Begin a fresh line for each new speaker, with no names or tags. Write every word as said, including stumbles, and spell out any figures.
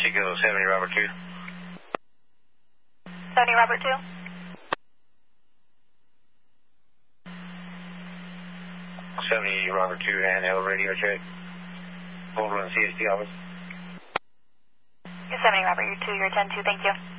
Chico, seventy Robert two.
seventy Robert two.
seventy Robert two, handheld radio check. Hold on C S T office.
seventy Robert two, you're ten two, thank you.